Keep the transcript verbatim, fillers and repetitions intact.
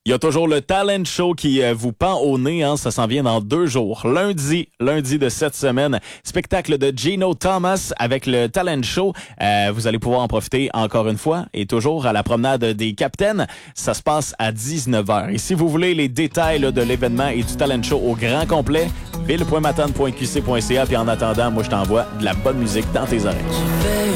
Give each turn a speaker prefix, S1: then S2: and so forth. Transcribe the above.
S1: Il y a toujours le Talent Show qui euh, vous pend au nez. Hein, ça s'en vient dans deux jours. Lundi, lundi de cette semaine, spectacle de Gino Thomas avec le Talent Show. Euh, vous allez pouvoir en profiter encore une fois et toujours à la promenade des Capitaines. Ça se passe à dix-neuf heures. Et si vous voulez les détails là, de l'événement et du Talent Show au grand complet, bill point matane point q c point c a. Puis en attendant, moi je t'envoie de la bonne musique dans tes oreilles.